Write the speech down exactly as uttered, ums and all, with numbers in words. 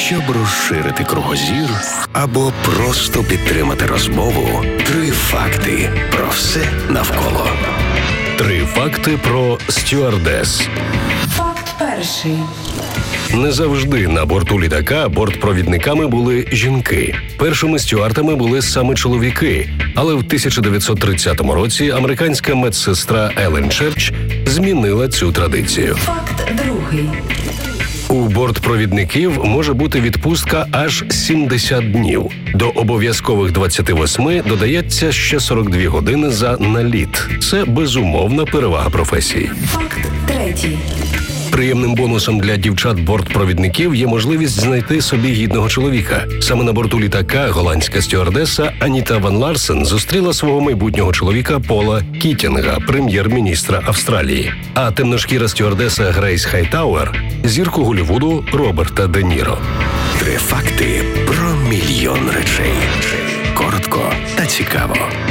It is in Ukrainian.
Щоб розширити кругозір або просто підтримати розмову, три факти про все навколо. Три факти про стюардес. Факт перший. Не завжди на борту літака бортпровідниками були жінки. Першими стюардами були саме чоловіки. Але в тисяча дев'ятсот тридцятому році американська медсестра Елен Черч змінила цю традицію. Факт другий. У бортпровідників може бути відпустка аж сімдесят днів. До обов'язкових двадцяти восьми додається ще сорок дві години за наліт. Це безумовна перевага професії. Факт третій. Приємним бонусом для дівчат-бортпровідників є можливість знайти собі гідного чоловіка. Саме на борту літака голландська стюардеса Аніта Ван Ларсен зустріла свого майбутнього чоловіка Пола Кітінга, прем'єр-міністра Австралії. А темношкіра стюардеса Грейс Хайтауер – зірку Голлівуду Роберта Де Ніро. Три факти про мільйон речей. Коротко та цікаво.